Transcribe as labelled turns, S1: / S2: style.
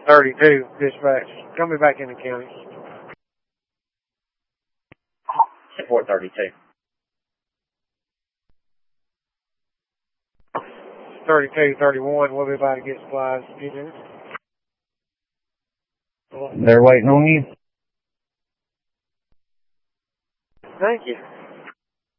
S1: 32, dispatch. Call me back in the county.
S2: Support 32.
S1: 32, 31, we'll be about to get supplies in a few minutes.
S3: They're waiting on you.
S1: Thank you.